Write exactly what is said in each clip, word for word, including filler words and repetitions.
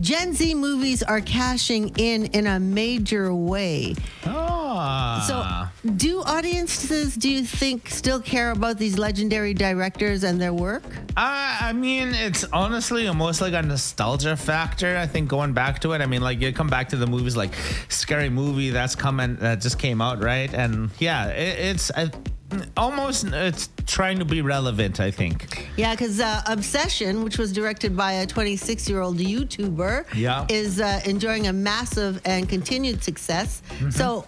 Gen Z movies are cashing in in a major way. Ah. So, do audiences, do you think, still care about these legendary directors and their work? Uh, I mean, it's honestly almost like a nostalgia factor. I think going back to it, I mean, like you come back to the movies like Scary Movie that's coming, that just came out, right? And yeah, it, it's uh, almost it's trying to be relevant, I think. Yeah, because uh, Obsession, which was directed by a twenty-six-year-old YouTuber, Yeah. is uh, enjoying a massive and continued success. Mm-hmm. So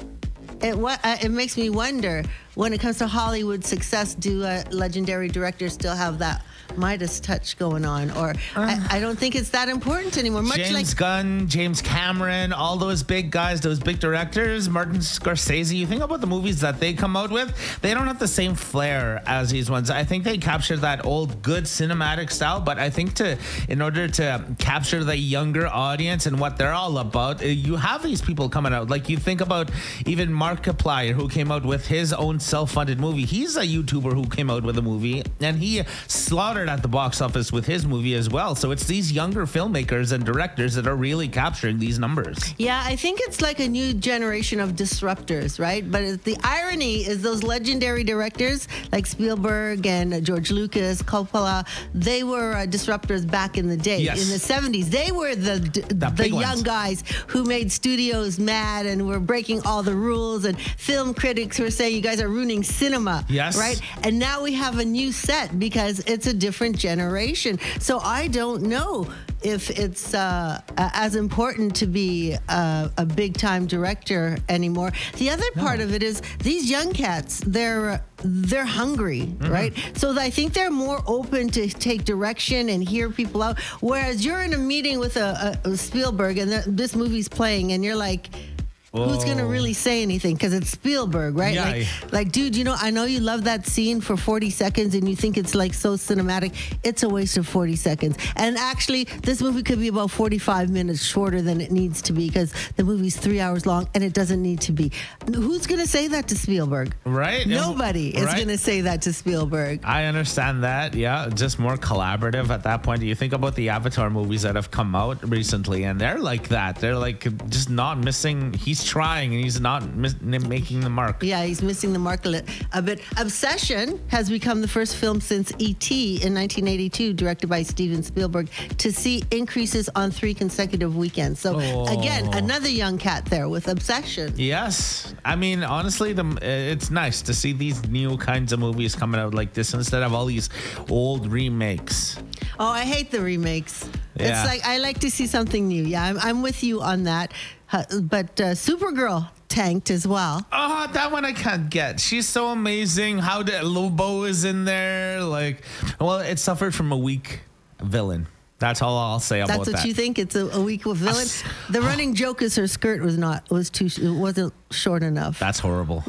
it what uh, it makes me wonder, when it comes to Hollywood success, do uh, legendary directors still have that Midas touch going on? Or I, I don't think it's that important anymore. Much James like Gunn, James Cameron, all those big guys, those big directors, Martin Scorsese. You think about the movies that they come out with, they don't have the same flair as these ones. I think they capture that old good cinematic style, but I think to in order to capture the younger audience and what they're all about, you have these people coming out. Like you think about even Markiplier, who came out with his own self-funded movie. He's a YouTuber who came out with a movie, and he slaughtered at the box office with his movie as well. So it's these younger filmmakers and directors that are really capturing these numbers. Yeah, I think it's like a new generation of disruptors, right? But it- the irony is those legendary directors like Spielberg and uh, George Lucas, Coppola, they were uh, disruptors back in the day. Yes. In the seventies. They were the d- the, big young ones. guys who made studios mad and were breaking all the rules, and film critics were saying you guys are ruining cinema. Yes. Right? And now we have a new set because it's a different generation. So I don't know if it's uh, a- as important to be uh, a big time director anymore. The other part of it is these young cats, they're uh, they're hungry, right? So I think they're more open to take direction and hear people out. Whereas you're in a meeting with a, a, a Spielberg and the, this movie's playing and you're like, who's going to Oh. really say anything? Because it's Spielberg, right? Yeah. Like, like, dude, you know, I know you love that scene for forty seconds and you think it's like so cinematic. It's a waste of forty seconds. And actually, this movie could be about forty-five minutes shorter than it needs to be because the movie's three hours long and it doesn't need to be. Who's going to say that to Spielberg? Right? Nobody is Right? going to say that to Spielberg. I understand that. Yeah, just more collaborative at that point. You think about the Avatar movies that have come out recently, and they're like that. They're like just not missing. He's trying, and he's not mis- making the mark. Yeah, he's missing the mark a, li- a bit. Obsession has become the first film since E T in nineteen eighty-two, directed by Steven Spielberg, to see increases on three consecutive weekends. So, Oh. again, another young cat there with Obsession. Yes, I mean honestly, the it's nice to see these new kinds of movies coming out like this instead of all these old remakes. Oh, I hate the remakes. Yeah. It's like, I like to see something new. Yeah, I'm, I'm with you on that. Uh, But uh, Supergirl tanked as well. Oh, that one I can't get. She's so amazing. How did Lobo is in there? Like, well, it suffered from a weak villain. That's all I'll say about That's what that. you think? It's a, a weak villain? Us- The running joke is her skirt was not, was too, it wasn't short enough. That's horrible.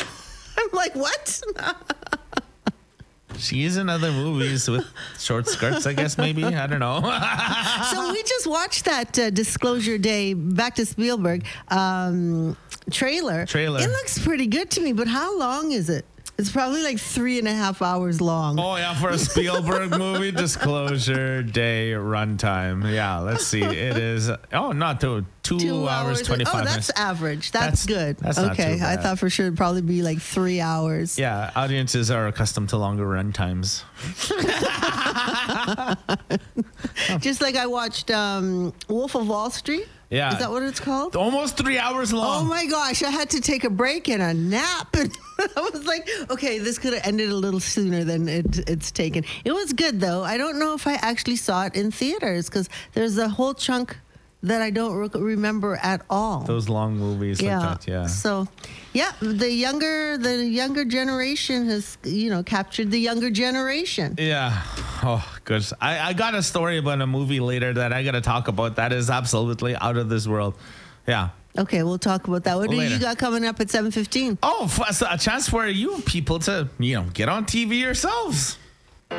I'm like, what? She's in other movies with short skirts, I guess, maybe. I don't know. So we just watched that uh, Disclosure Day, back to Spielberg, um, trailer. Trailer. It looks pretty good to me, but how long is it? It's probably like three and a half hours long. Oh, yeah, for a Spielberg movie, Disclosure Day runtime. Yeah, let's see. It is, oh, not two, two, Two hours, twenty-five Oh, minutes. that's average. That's, That's- good. that's not okay, too I bad. thought for sure it'd probably be like three hours. Yeah, audiences are accustomed to longer runtimes. Just like I watched um, Wolf of Wall Street. Yeah. Is that what it's called? Almost three hours Oh long. my gosh, I had to take a break and a nap. And I was like, okay, this could have ended a little sooner than it, it's taken. It was good, though. I don't know if I actually saw it in theaters because there's a whole chunk that I don't re- remember at all. Those long movies yeah. like that, yeah. So, yeah, the younger the younger generation has, you know, captured the younger generation. Yeah. Oh, good. I, I got a story about a movie later that I got to talk about. That is absolutely out of this world. Yeah. Okay, we'll talk about that. What do Later. you got coming up at seven fifteen? Oh, f- so a chance for you people to, you know, get on T V yourselves.